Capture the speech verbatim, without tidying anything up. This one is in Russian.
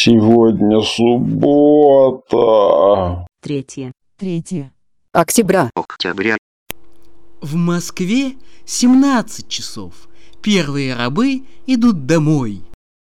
Сегодня суббота. Третье. Третье. Октября. Октября. В Москве семнадцать часов. Первые рабы идут домой.